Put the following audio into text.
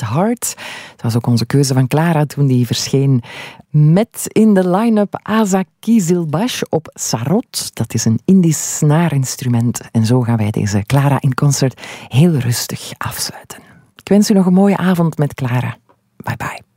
Heart. Dat was ook onze keuze van Clara toen die verscheen. Met in de line-up Asa Kizilbash op sarod. Dat is een Indisch snaarinstrument. En zo gaan wij deze Clara in concert heel rustig afsluiten. Ik wens u nog een mooie avond met Clara. Bye bye.